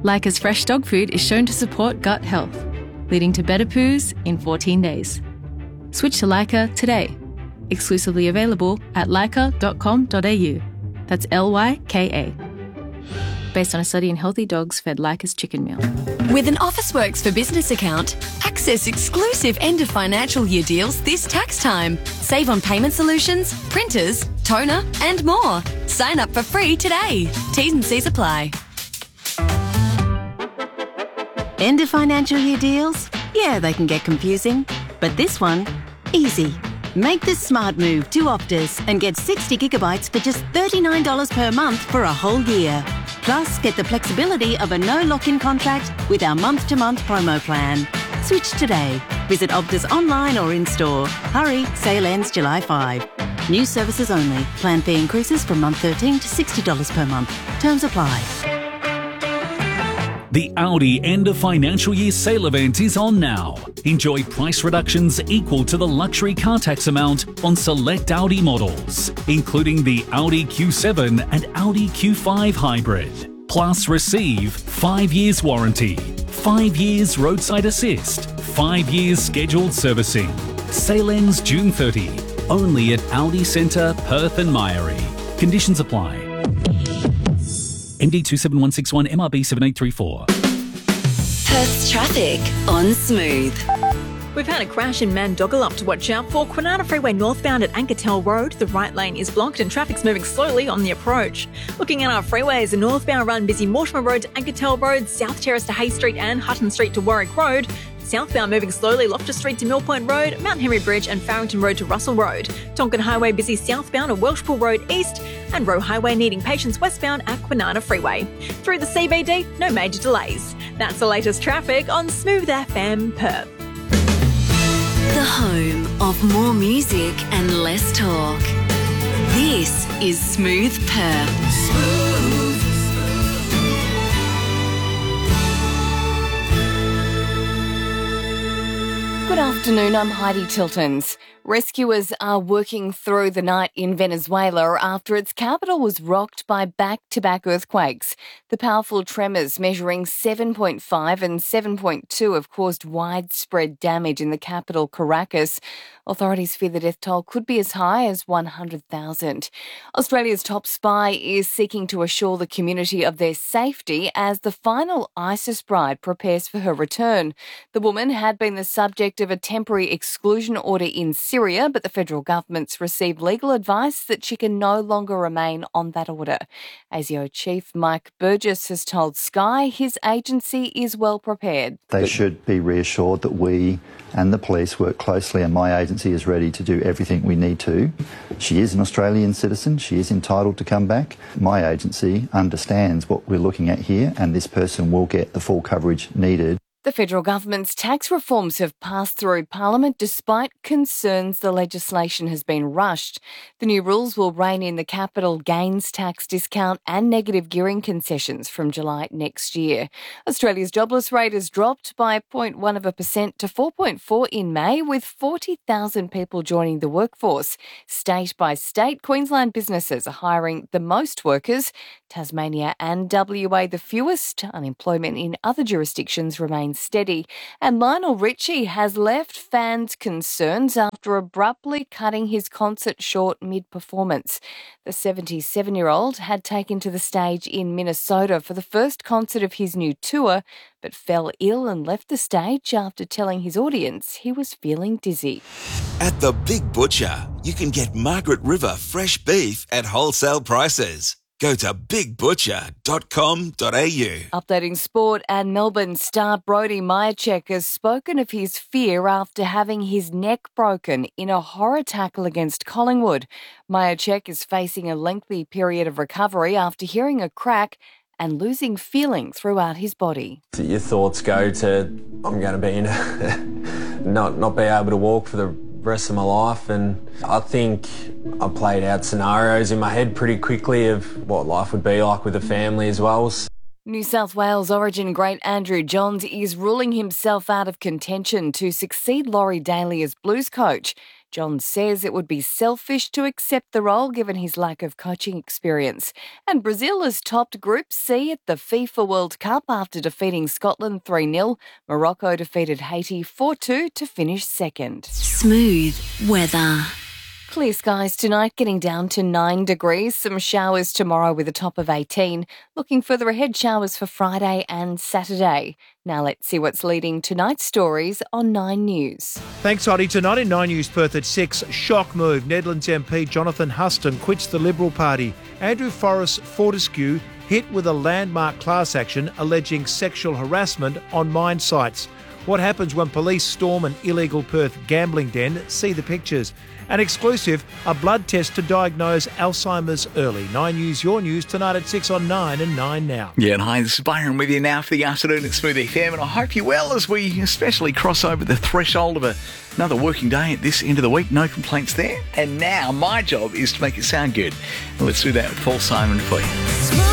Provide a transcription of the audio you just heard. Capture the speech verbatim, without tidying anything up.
Leica's fresh dog food is shown to support gut health, leading to better poos in fourteen days. Switch to Leica today. Exclusively available at leica dot com dot a u. That's L Y K A. Based on a study in healthy dogs fed Leica's chicken meal. With an Officeworks for Business account, access exclusive end of financial year deals this tax time. Save on payment solutions, printers, toner and more. Sign up for free today. T's and C's apply. End of financial year deals? Yeah, they can get confusing. But this one, easy. Make the smart move to Optus and get sixty gigabytes for just thirty-nine dollars per month for a whole year. Plus, get the flexibility of a no lock-in contract with our month-to-month promo plan. Switch today. Visit Optus online or in-store. Hurry, sale ends July fifth. New services only. Plan fee increases from month thirteen to sixty dollars per month. Terms apply. The Audi end of financial year sale event is on now. Enjoy price reductions equal to the luxury car tax amount on select Audi models, including the Audi Q seven and Audi Q five Hybrid. Plus receive five years warranty, five years roadside assist, five years scheduled servicing. Sale ends June thirtieth. Only at Audi Centre, Perth and Myrie. Conditions apply. M D two seven one six one, M R B seven eight three four. Perth's traffic on Smooth. We've had a crash in Mandogalup to watch out for. Kwinana Freeway northbound at Ankertel Road. The right lane is blocked and traffic's moving slowly on the approach. Looking at our freeways, a northbound run busy Mortimer Road to Ankertel Road, South Terrace to Hay Street and Hutton Street to Warwick Road. Southbound moving slowly Loftus Street to Mill Point Road, Mount Henry Bridge and Farrington Road to Russell Road. Tonkin Highway busy southbound at Welshpool Road East and Roe Highway needing patience westbound at Kwinana Freeway. Through the C B D, no major delays. That's the latest traffic on Smooth F M Perth. The home of more music and less talk. This is Smooth Perth. Smooth. Good afternoon, I'm Heidi Tiltons. Rescuers are working through the night in Venezuela after its capital was rocked by back-to-back earthquakes. The powerful tremors measuring seven point five and seven point two have caused widespread damage in the capital, Caracas. Authorities fear the death toll could be as high as one hundred thousand. Australia's top spy is seeking to assure the community of their safety as the final ISIS bride prepares for her return. The woman had been the subject of a temporary exclusion order in Syria, but the federal government's received legal advice that she can no longer remain on that order. A S I O Chief Mike Burgess has told Sky his agency is well prepared. They should be reassured that we and the police work closely and my agency is ready to do everything we need to. She is an Australian citizen. She is entitled to come back. My agency understands what we're looking at here and this person will get the full coverage needed. The federal government's tax reforms have passed through Parliament despite concerns the legislation has been rushed. The new rules will rein in the capital gains tax discount and negative gearing concessions from July next year. Australia's jobless rate has dropped by zero point one of a percent to four point four in May, with forty thousand people joining the workforce. State by state, Queensland businesses are hiring the most workers. Tasmania and W A the fewest. Unemployment in other jurisdictions remains steady. And Lionel Richie has left fans' concerns after abruptly cutting his concert short mid-performance. The seventy-seven-year-old had taken to the stage in Minnesota for the first concert of his new tour, but fell ill and left the stage after telling his audience he was feeling dizzy. At the Big Butcher, you can get Margaret River fresh beef at wholesale prices. Go to big butcher dot com dot a u. Updating sport, and Melbourne star Brody Myercheck has spoken of his fear after having his neck broken in a horror tackle against Collingwood. Myercheck is facing a lengthy period of recovery after hearing a crack and losing feeling throughout his body. Your thoughts go to, I'm going to be in a not, not be able to walk for the rest of my life, and I think I played out scenarios in my head pretty quickly of what life would be like with a family as well. New South Wales Origin great Andrew Johns is ruling himself out of contention to succeed Laurie Daly as Blues coach. John says it would be selfish to accept the role given his lack of coaching experience. And Brazil has topped Group C at the FIFA World Cup after defeating Scotland three nil. Morocco defeated Haiti four two to finish second. Smooth weather. Clear skies tonight, getting down to nine degrees. Some showers tomorrow with a top of eighteen. Looking further ahead, showers for Friday and Saturday. Now let's see what's leading tonight's stories on Nine News. Thanks, Hoddy. Tonight in Nine News Perth at six, shock move. Nedlands M P Jonathan Huston quits the Liberal Party. Andrew Forrest Fortescue hit with a landmark class action alleging sexual harassment on mine sites. What happens when police storm an illegal Perth gambling den? See the pictures. An exclusive, a blood test to diagnose Alzheimer's early. Nine News, your news, tonight at six on nine and nine now. Yeah, and hi, this is Byron with you now for the afternoon at Smooth F M, and I hope you're well as we especially cross over the threshold of a, another working day at this end of the week. No complaints there. And now my job is to make it sound good. Let's do that with Paul Simon for you.